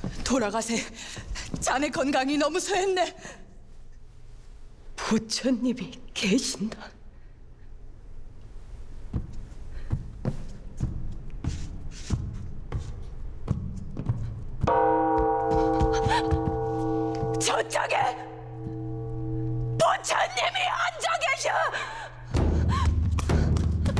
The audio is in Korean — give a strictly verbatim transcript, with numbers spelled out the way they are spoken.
돌아가세. 자네 건강이 너무 소했네. 부처님이 계신다. 저쪽에 부처님이 앉아 계셔.